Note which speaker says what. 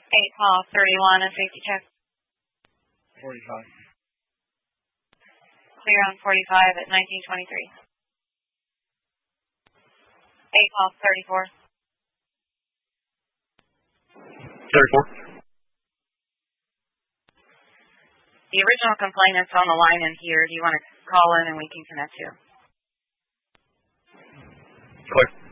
Speaker 1: 8 call 31, a safety check.
Speaker 2: 45.
Speaker 1: Clear on 45 at 1923. 8 call 34.
Speaker 3: 34.
Speaker 1: The original complainant's on the line in here. Do you want to call in and we can connect you?
Speaker 3: Clear.